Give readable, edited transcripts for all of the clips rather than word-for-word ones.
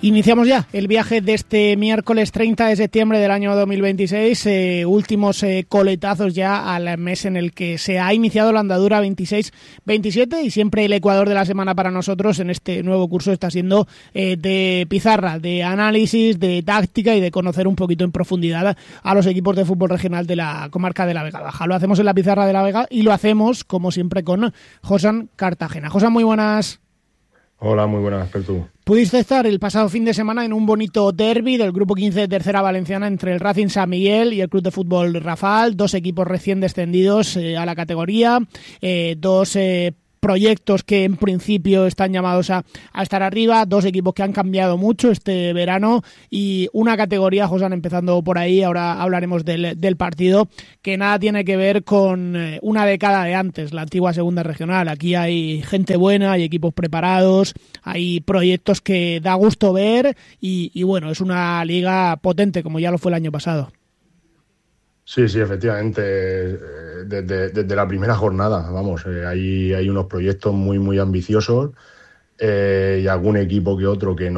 Iniciamos ya el viaje de este miércoles 30 de septiembre del año 2026, últimos coletazos ya al mes en el que se ha iniciado la andadura 26-27 y siempre el ecuador de la semana para nosotros en este nuevo curso está siendo de pizarra, de análisis, de táctica y de conocer un poquito en profundidad a los equipos de fútbol regional de la comarca de la Vega Baja. Lo hacemos en la pizarra de la Vega y lo hacemos como siempre con Josan Cartagena. Josan, muy buenas. Hola, muy buenas, Pertu. Pudiste estar el pasado fin de semana en un bonito derbi del Grupo 15 de Tercera Valenciana entre el Racing San Miguel y el Club de Fútbol Rafal, dos equipos recién descendidos a la categoría, dos proyectos que en principio están llamados a estar arriba, dos equipos que han cambiado mucho este verano y una categoría, Josan, empezando por ahí, ahora hablaremos del partido, que nada tiene que ver con una década de antes, la antigua segunda regional. Aquí hay gente buena, hay equipos preparados, hay proyectos que da gusto ver y bueno, es una liga potente como ya lo fue el año pasado. Sí, efectivamente, desde la primera jornada, vamos, hay unos proyectos muy ambiciosos y algún equipo que otro que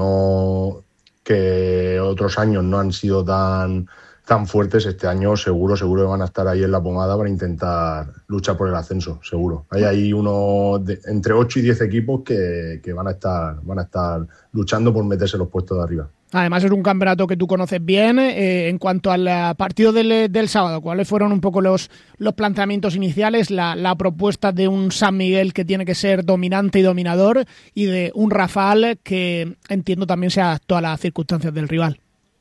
otros años no han sido tan fuertes. Este año seguro que van a estar ahí en la pomada para intentar luchar por el ascenso, seguro. Hay ahí entre 8 y 10 equipos que van a estar luchando por meterse en los puestos de arriba. Además es un campeonato que tú conoces bien. En cuanto al partido del sábado, ¿cuáles fueron un poco los planteamientos iniciales? La propuesta de un San Miguel que tiene que ser dominante y dominador y de un Rafal que entiendo también se adaptó a las circunstancias del rival.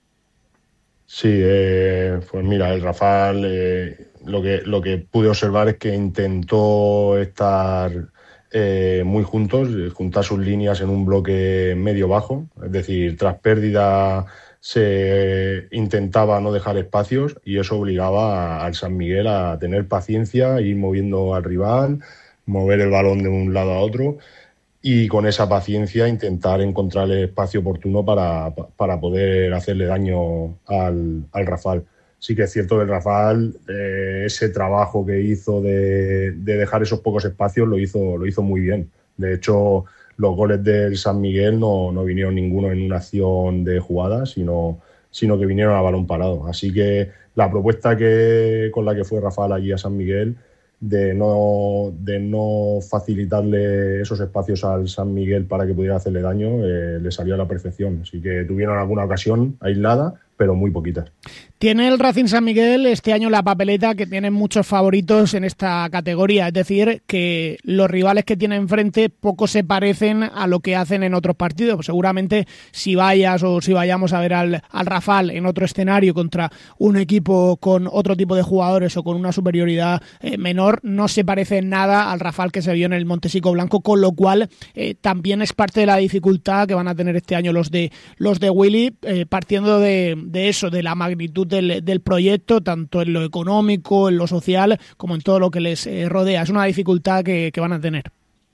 Sí, pues mira, el Rafal lo que pude observar es que intentó estar muy juntos, juntar sus líneas en un bloque medio-bajo, es decir, tras pérdida se intentaba no dejar espacios y eso obligaba al San Miguel a tener paciencia, ir moviendo al rival, mover el balón de un lado a otro y con esa paciencia intentar encontrar el espacio oportuno para poder hacerle daño al Rafal. Sí que es cierto que el Rafal, ese trabajo que hizo de dejar esos pocos espacios lo hizo muy bien. De hecho, los goles del San Miguel no vinieron ninguno en una acción de jugada, sino que vinieron a balón parado. Así que la propuesta con la que fue Rafal allí a San Miguel de no facilitarle esos espacios al San Miguel para que pudiera hacerle daño, le salió a la perfección. Así que tuvieron alguna ocasión aislada, pero muy poquitas. Tiene el Racing San Miguel este año la papeleta que tienen muchos favoritos en esta categoría, es decir, que los rivales que tiene enfrente poco se parecen a lo que hacen en otros partidos. Pues seguramente si vayamos a ver al Rafal en otro escenario contra un equipo con otro tipo de jugadores o con una superioridad menor, no se parece en nada al Rafal que se vio en el Montesico Blanco, con lo cual también es parte de la dificultad que van a tener este año los de Willy, partiendo de eso, de la magnitud del proyecto, tanto en lo económico, en lo social, como en todo lo que les rodea. Es una dificultad que van a tener.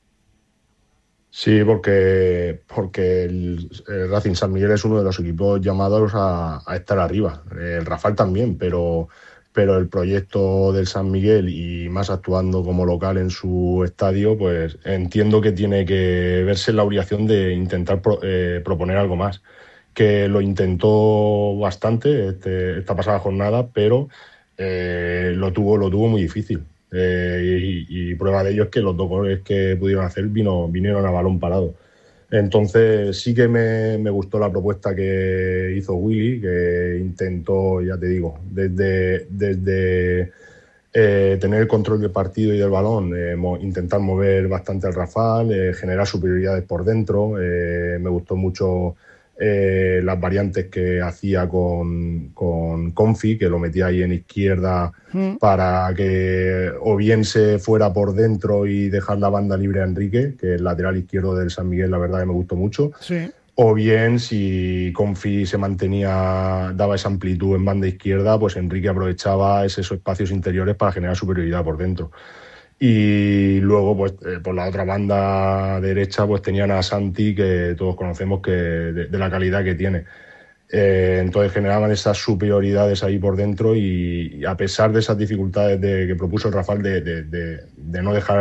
Sí, porque el Racing San Miguel es uno de los equipos llamados a estar arriba. El Rafal también, pero el proyecto del San Miguel y más actuando como local en su estadio, pues entiendo que tiene que verse la obligación de intentar proponer algo más. Que lo intentó bastante esta pasada jornada, pero lo tuvo muy difícil. Y prueba de ello es que los dos goles que pudieron hacer vinieron a balón parado. Entonces sí que me gustó la propuesta que hizo Willy, que intentó, ya te digo, desde tener el control del partido y del balón, intentar mover bastante al Rafal, generar superioridades por dentro. Me gustó mucho las variantes que hacía con Confi, que lo metía ahí en izquierda para que o bien se fuera por dentro y dejar la banda libre a Enrique, que es el lateral izquierdo del San Miguel, la verdad que me gustó mucho. Sí. O bien, si Confi se mantenía, daba esa amplitud en banda izquierda, pues Enrique aprovechaba esos espacios interiores para generar superioridad por dentro. Y luego, pues por la otra banda derecha, pues tenían a Santi, que todos conocemos que de la calidad que tiene. Entonces generaban esas superioridades ahí por dentro y a pesar de esas dificultades que propuso el Rafal de no dejar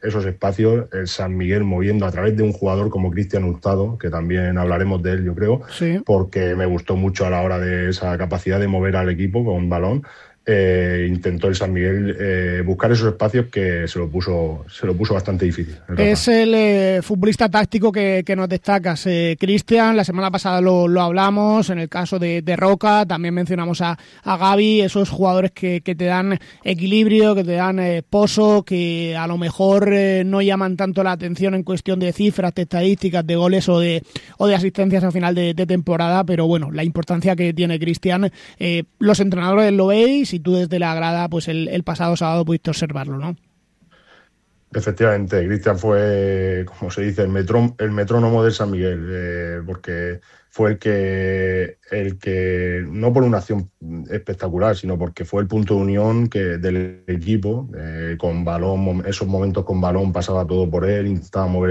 esos espacios, el San Miguel moviendo a través de un jugador como Cristian Hurtado, que también hablaremos de él, yo creo, sí, porque me gustó mucho a la hora de esa capacidad de mover al equipo con balón. Intentó el San Miguel buscar esos espacios que se lo puso bastante difícil. Es el futbolista táctico que nos destacas, Cristian. La semana pasada lo hablamos, en el caso de Roca, también mencionamos a Gavi, esos jugadores que te dan equilibrio, que te dan pozo, que a lo mejor no llaman tanto la atención en cuestión de cifras, de estadísticas, de goles o de asistencias al final de temporada, pero bueno, la importancia que tiene Cristian, los entrenadores lo veis y tú desde la grada, pues el pasado sábado pudiste observarlo, ¿no? Efectivamente, Cristian fue, como se dice, el metrónomo del San Miguel, porque fue el que, no por una acción espectacular, sino porque fue el punto de unión del equipo, con balón, esos momentos con balón pasaba todo por él, intentaba mover